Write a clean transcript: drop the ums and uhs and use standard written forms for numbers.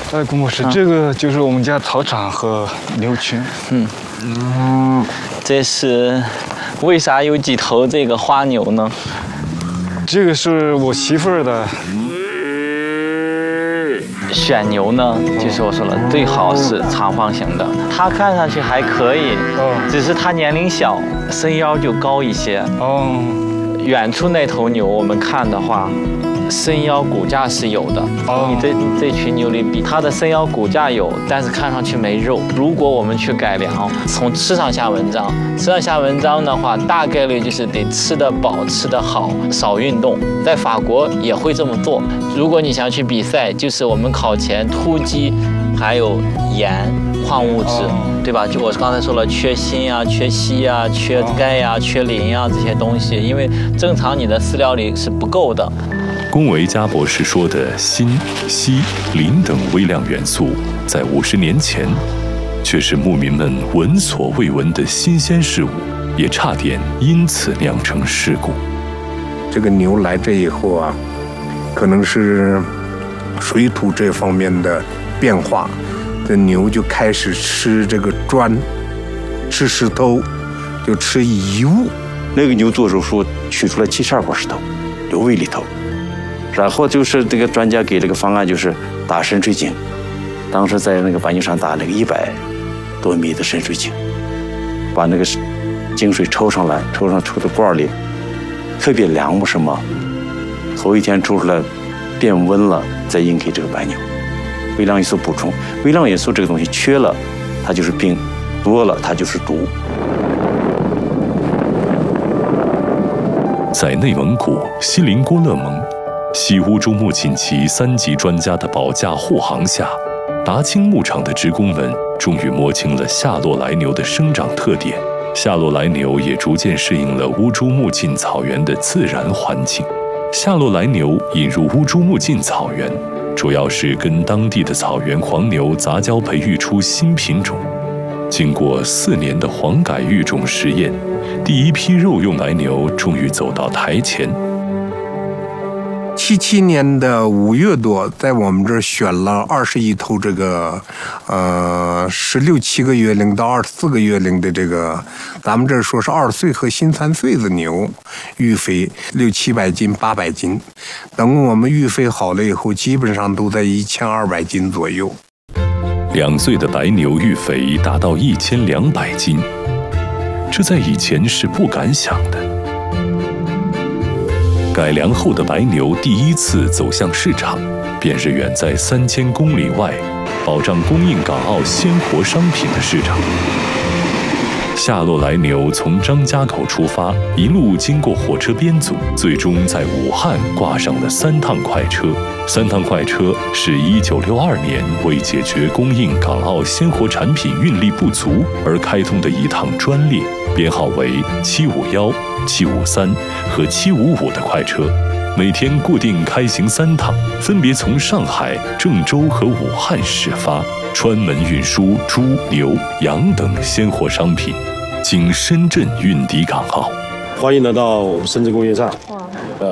顾牧师，这个就是我们家草场和牛群。 这是为啥有几头这个花牛呢？ 这个是我媳妇儿的。 选牛呢，就是我说了，最好是长方形的。它看上去还可以，只是它年龄小，身腰就高一些。远处那头牛，我们看的话，身腰骨架是有的。你这群牛里比，它的身腰骨架有，但是看上去没肉。如果我们去改良，从吃上下文章，吃上下文章的话，大概率就是得吃得饱、吃得好，少运动。在法国也会这么做。如果你想去比赛，就是我们考前突击，还有盐、矿物质，对吧？就我刚才说了，缺锌啊、缺硒啊、缺钙啊、缺磷啊这些东西，因为正常你的饲料里是不够的。 龚维嘉博士说的锌、硒、磷等微量元素，在50年前，却是牧民们闻所未闻的新鲜事物，也差点因此酿成事故。 这个牛来这以后啊，可能是水土这方面的变化，这牛就开始吃这个砖，吃石头，就吃遗物。 那个牛做手术取出来72块石头，留胃里头。然后就是这个专家给这个方案，就是打深水井，当时在那个板牛场打那个100多米的深水井，把那个井水抽上来，抽到罐里，特别凉。为什么？头一天抽出来变温了，再应给这个白牛。微量元素补充，微量元素这个东西缺了，它就是病；多了，它就是毒。 在内蒙古锡林郭勒盟，西乌珠穆锦旗3级专家的保驾护航下，达青牧场的职工们终于摸清了夏洛来牛的生长特点。夏洛来牛也逐渐适应了乌珠穆沁草原的自然环境。夏洛来牛引入乌珠穆沁草原，主要是跟当地的草原黄牛杂交培育出新品种。经过4年的黄改育种实验，第一批肉用来牛终于走到台前。 77年的5月多，在我们这儿选了21头这个16、7个月龄到24个月龄的这个，咱们这儿说是2岁和新3岁的牛，育肥600、700斤、800斤。等我们育肥好了以后，基本上都在1200斤左右。 2岁的白牛育肥达到1200斤，这在以前是不敢想的。改良后的白牛第一次走向市场，便是远在3000公里外，保障供应港澳鲜活商品的市场。夏洛来牛从张家口出发，一路经过火车编组，最终在武汉挂上了3趟快车。3趟快车是1962年为解决供应港澳鲜活产品运力不足而开通的一趟专列，编号为751、753和755的快车，每天固定开行3趟，分别从上海、郑州和武汉始发，专门运输猪、牛、羊等鲜活商品，经深圳运抵港澳。 欢迎来到我们深圳工业站。